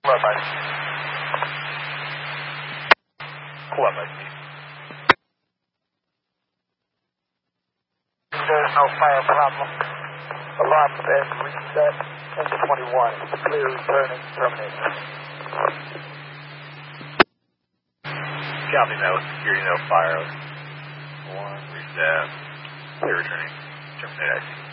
Left. There's no fire problem. Alarm bed reset. Engine 21. Clear returning. Terminating. Copy, no security, no fire. 1, reset. Clear returning. Terminate IC.